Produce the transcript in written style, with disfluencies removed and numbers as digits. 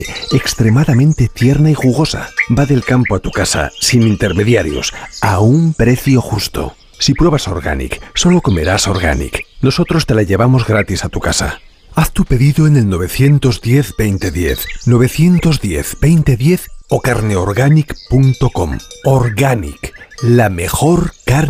extremadamente tierna y jugosa. Va del campo a tu casa, sin intermediarios, a un precio justo. Si pruebas Organic, solo comerás Organic. Nosotros te la llevamos gratis a tu casa. Haz tu pedido en el 910-2010, 910-2010 o carneorganic.com. Organic, la mejor carne.